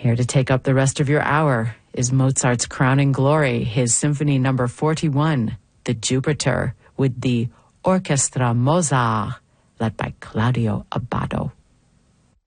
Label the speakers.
Speaker 1: Here to take up the rest of your hour is Mozart's crowning glory, his Symphony No. 41, the Jupiter, with the Orchestra Mozart, led by Claudio Abbado.